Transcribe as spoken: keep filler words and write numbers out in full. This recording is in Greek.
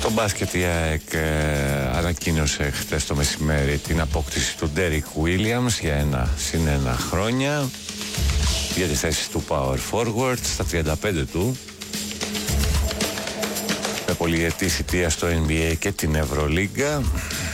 Στο μπάσκετ η ΑΕΚ ε, ανακοίνωσε χτες το μεσημέρι την απόκτηση του Derrick Williams για ένα συν ένα χρόνια για τη θέση του Power Forward στα τριάντα πέντε του, με πολυετή θητεία στο N B A και την Ευρωλίγκα.